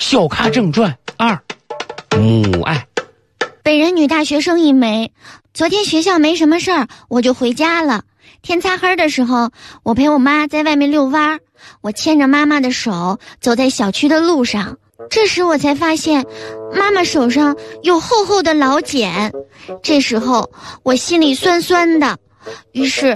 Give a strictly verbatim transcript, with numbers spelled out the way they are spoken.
校咖正传二，母爱。 北人女大学生一枚。昨天学校没什么事儿，我就回家了。天擦黑的时候，我陪我妈在外面遛弯儿，我牵着妈妈的手走在小区的路上。这时我才发现，妈妈手上有厚厚的老茧。这时候我心里酸酸的，于是